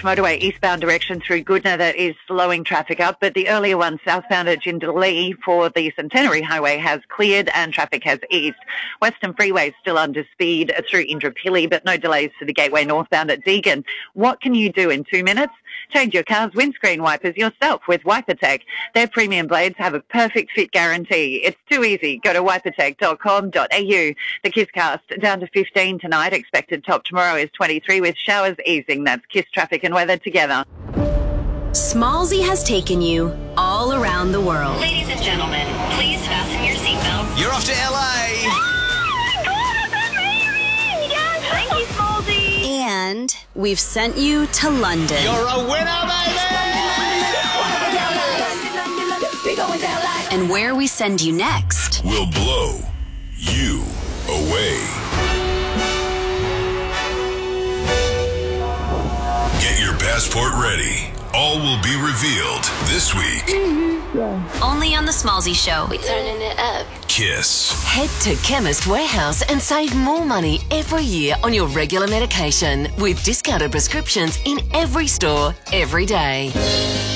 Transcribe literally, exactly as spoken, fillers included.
motorway eastbound direction through Goodna that is slowing traffic up, but the earlier one southbound at Jindalee for the Centenary Highway has cleared and traffic has eased. Western Freeway is still under speed through Indooroopilly, but no delays for the Gateway northbound at Deagon. What can you do in two minutes? Change your car's windscreen wipers yourself with WiperTech. Their premium blades have a perfect fit guarantee. It's too easy. Go to wipertech dot com dot a u. The KISScast down to fifteen tonight. Expected top tomorrow is twenty-three with showers easing. That's KISS traffic and weather together. Smallzy has taken you all around the world. Ladies and gentlemen, please fasten your seatbelts. You're off to L A. Thank you, Smallzy. And we've sent you to London. You're a winner, baby! And where we send you next will blow you away. Get your passport ready. All will be revealed this week. Mm-hmm. Only on The Smallzy Show. We turning it up. KISS. Head to Chemist Warehouse and save more money every year on your regular medication with discounted prescriptions in every store, every day.